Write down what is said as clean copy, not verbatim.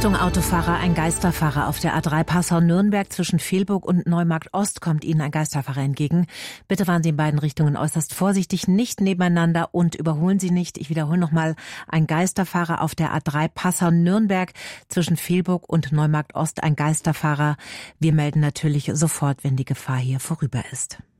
Achtung Autofahrer, ein Geisterfahrer auf der A3 Passau-Nürnberg zwischen Velburg und Neumarkt-Ost kommt Ihnen ein Geisterfahrer entgegen. Bitte fahren Sie in beiden Richtungen äußerst vorsichtig, nicht nebeneinander und überholen Sie nicht. Ich wiederhole nochmal, ein Geisterfahrer auf der A3 Passau-Nürnberg zwischen Velburg und Neumarkt-Ost, ein Geisterfahrer. Wir melden natürlich sofort, wenn die Gefahr hier vorüber ist.